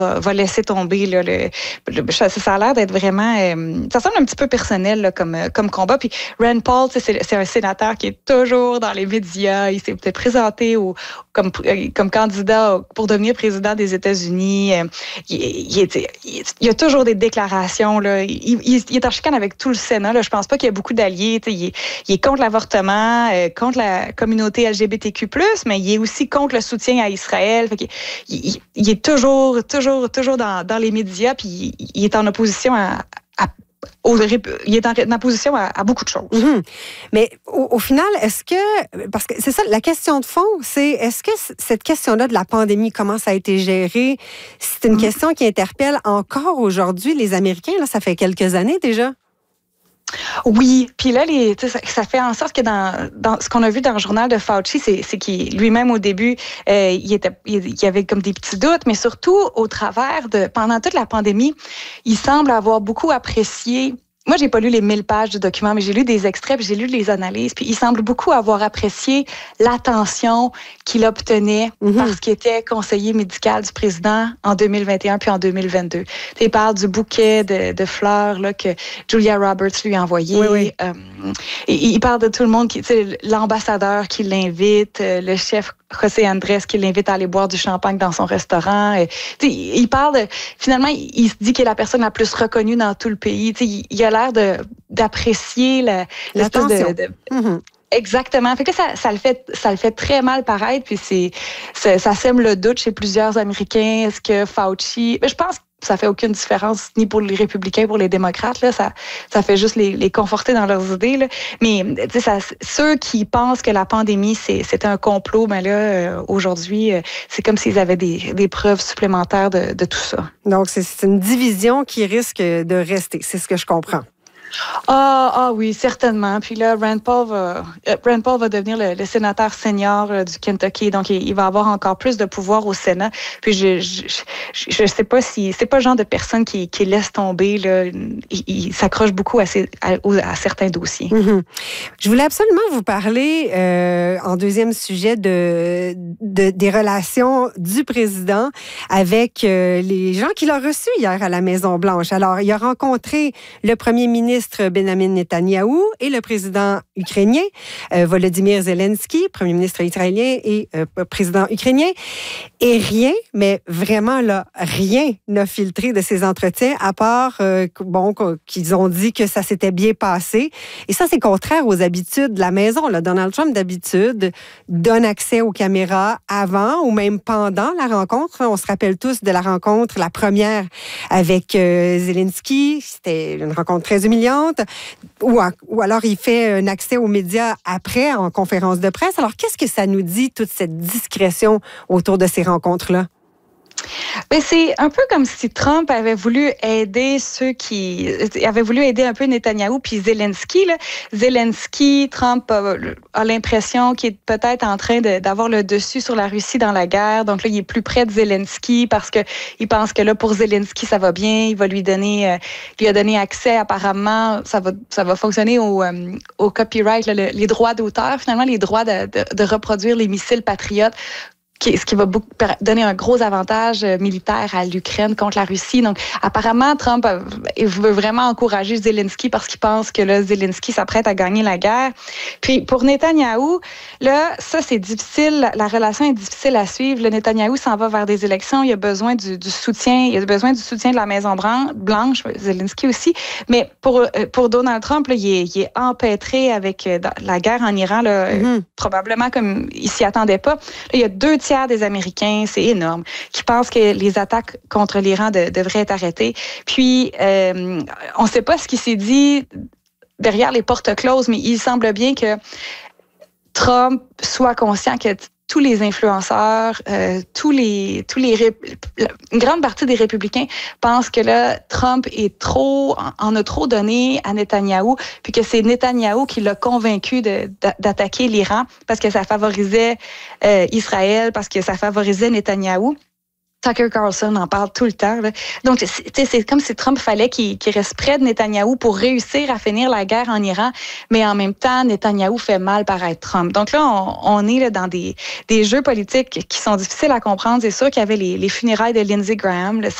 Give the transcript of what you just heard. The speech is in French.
va laisser tomber. Là, ça a l'air d'être vraiment... ça semble un petit peu personnel là, comme combat. Puis Rand Paul, c'est un sénateur qui est toujours dans les médias. Il s'est peut-être présenté comme candidat pour devenir président des États-Unis. Il y a toujours des déclarations. Là. Il est en chicane avec tout le Sénat. Là. Je pense pas qu'il y a beaucoup d'alliés. Il est contre l'avortement, contre la communauté LGBTQ+, mais il est aussi contre le soutien à Israël. Fait il est toujours dans les médias, puis il est en opposition il est en opposition à beaucoup de choses. Mm-hmm. Mais au final, parce que c'est ça, la question de fond, c'est est-ce que cette question-là de la pandémie, comment ça a été géré, c'est une question qui interpelle encore aujourd'hui les Américains, là, ça fait quelques années déjà? Oui, puis là, ça fait en sorte que dans ce qu'on a vu dans le journal de Fauci, c'est qu'il lui-même au début, il y avait comme des petits doutes, mais surtout au travers pendant toute la pandémie, il semble avoir beaucoup apprécié. Moi, j'ai pas lu les 1000 pages du document, mais j'ai lu des extraits, puis j'ai lu les analyses, puis il semble beaucoup avoir apprécié l'attention qu'il obtenait parce qu'il était conseiller médical du président en 2021 puis en 2022. Il parle du bouquet de fleurs là, que Julia Roberts lui a envoyé. Oui. Et il parle de tout le monde, l'ambassadeur qui l'invite, le chef José Andrés qui l'invite à aller boire du champagne dans son restaurant. Il parle finalement, il se dit qu'il est la personne la plus reconnue dans tout le pays. Il a l'air d'apprécier l'attention. Exactement. Fait que ça le fait très mal paraître. Puis ça sème le doute chez plusieurs Américains. Est-ce que Fauci... Je pense que ça fait aucune différence ni pour les républicains, pour les démocrates. Là, ça fait juste les conforter dans leurs idées. Là. Mais ceux qui pensent que la pandémie, c'était un complot, mais là, aujourd'hui, c'est comme s'ils avaient des preuves supplémentaires de tout ça. Donc, c'est une division qui risque de rester. C'est ce que je comprends. Ah oui, certainement. Puis là, Rand Paul va devenir le sénateur senior du Kentucky, donc il va avoir encore plus de pouvoir au Sénat. Puis je sais pas si c'est pas le genre de personne qui laisse tomber là. Il s'accroche beaucoup à certains dossiers. Mm-hmm. Je voulais absolument vous parler en deuxième sujet des relations du président avec les gens qu'il a reçus hier à la Maison-Blanche. Alors, il a rencontré le premier ministre Benjamin Netanyahou et le président ukrainien Volodymyr Zelensky, premier ministre israélien et président ukrainien. Et rien, mais vraiment là, rien n'a filtré de ces entretiens à part qu'ils ont dit que ça s'était bien passé. Et ça, c'est contraire aux habitudes de la maison. Là. Donald Trump, d'habitude, donne accès aux caméras avant ou même pendant la rencontre. On se rappelle tous de la rencontre, la première avec Zelensky. C'était une rencontre très humiliante. Ou alors il fait un accès aux médias après, en conférence de presse. Alors, qu'est-ce que ça nous dit, toute cette discrétion autour de ces rencontres-là? Mais c'est un peu comme si Trump avait voulu aider un peu Netanyahou puis Zelensky. Là. Zelensky, Trump a l'impression qu'il est peut-être en train d'avoir le dessus sur la Russie dans la guerre. Donc là, il est plus près de Zelensky parce que il pense que là, pour Zelensky, ça va bien. Il va lui a donné accès. Apparemment, ça va fonctionner au copyright, là, les droits d'auteur, finalement, les droits de reproduire les missiles patriotes. Ce qui va donner un gros avantage militaire à l'Ukraine contre la Russie. Donc, apparemment, Trump veut vraiment encourager Zelensky parce qu'il pense que là, Zelensky s'apprête à gagner la guerre. Puis, pour Netanyahou, là, ça, c'est difficile. La relation est difficile à suivre. Le Netanyahou s'en va vers des élections. Il a besoin du soutien. Il a besoin du soutien de la Maison-Blanche, Zelensky aussi. Mais pour Donald Trump, là, il est empêtré avec la guerre en Iran, là, probablement comme il s'y attendait pas. Là, il y a 2/3 des Américains, c'est énorme, qui pensent que les attaques contre l'Iran devraient être arrêtées. Puis, on ne sait pas ce qui s'est dit derrière les portes closes, mais il semble bien que Trump soit conscient que tous les influenceurs, une grande partie des républicains pensent que là, Trump en a trop donné à Netanyahou, puis que c'est Netanyahou qui l'a convaincu d'attaquer l'Iran parce que ça favorisait Israël, parce que ça favorisait Netanyahou. Tucker Carlson en parle tout le temps. Là. Donc, c'est comme si Trump fallait qu'il reste près de Netanyahou pour réussir à finir la guerre en Iran, mais en même temps, Netanyahou fait mal paraître Trump. Donc là, on est là, dans des jeux politiques qui sont difficiles à comprendre. C'est sûr qu'il y avait les funérailles de Lindsey Graham. Là,